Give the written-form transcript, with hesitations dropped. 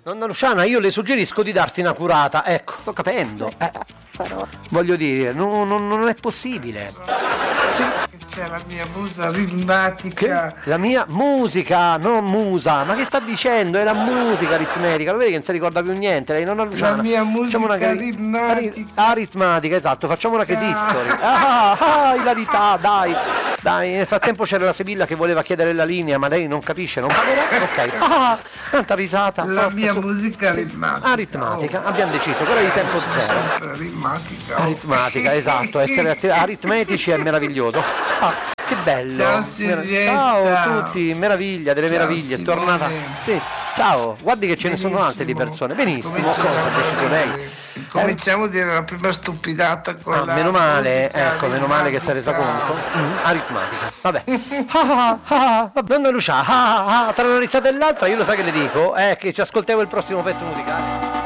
Nonna Luciana, io le suggerisco di darsi una curata. Ecco, sto capendo. Voglio dire, non è possibile. Sì. C'è la mia musa ritmatica. La mia musica, non musa. Ma che sta dicendo? È la musica aritmetica. Lo vedi che non si ricorda più niente? Lei, nonna Luciana. La mia musica aritmatica, esatto. Facciamo una case history. Ilarità, dai. Nel frattempo c'era la Sibilla che voleva chiedere la linea, ma lei non capisce, non parlerà. Ok. Tanta risata. La mia musica aritmatica. Abbiamo deciso, quella di tempo zero. Aritmatica, esatto. Essere aritmetici è meraviglioso. Che bello. Ciao a tutti, meraviglia delle meraviglie, è tornata. Sì, ciao, guardi che ce ne sono altre di persone. Benissimo, cosa ha deciso lei? Cominciamo a dire la prima stupidata con meno male, ecco, meno male che si è resa conto. Aritmatica, vabbè. Donna Lucia, tra una risata e l'altra io lo sai che le dico, che ci ascoltiamo il prossimo pezzo musicale.